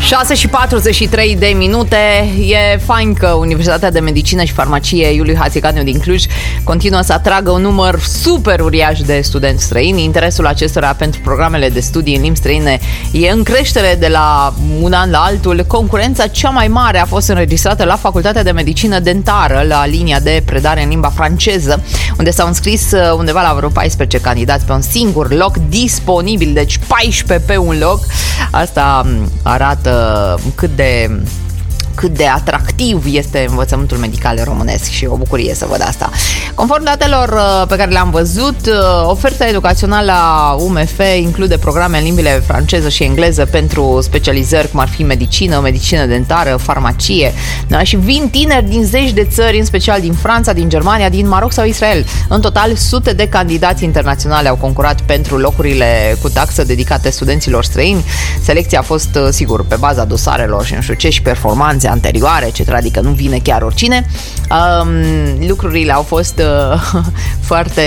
6:43. E fain că Universitatea de Medicină și Farmacie Iuliu Hațicanu din Cluj continuă să atragă un număr super uriaș de studenți străini. Interesul acestora pentru programele de studii în limbi străine e în creștere de la un an la altul. Concurența cea mai mare a fost înregistrată la Facultatea de Medicină Dentară, la linia de predare în limba franceză, unde s-au înscris undeva la vreo 14 candidați pe un singur loc disponibil, deci 14 pe un loc. Asta arată cât de atractiv este învățământul medical românesc și o bucurie să văd asta. Conform datelor pe care le-am văzut, oferta educațională a UMF include programe în limbile franceză și engleză pentru specializări cum ar fi medicină, medicină dentară, farmacie. Da? Și vin tineri din zeci de țări, în special din Franța, din Germania, din Maroc sau Israel. În total, sute de candidați internaționali au concurat pentru locurile cu taxă dedicate studenților străini. Selecția a fost, sigur, pe baza dosarelor și nu știu ce și performanțe anterioare, etc., adică nu vine chiar oricine. Lucrurile au fost foarte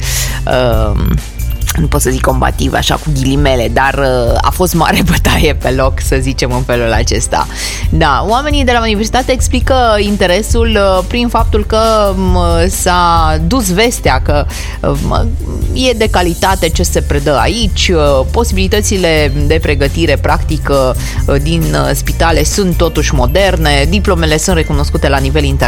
nu pot să zic combativ, așa cu ghilimele, dar a fost mare bătaie pe loc, să zicem în felul acesta. Da, oamenii de la universitate explică interesul prin faptul că s-a dus vestea că e de calitate ce se predă aici, posibilitățile de pregătire practică din spitale sunt totuși moderne, diplomele sunt recunoscute la nivel internațional.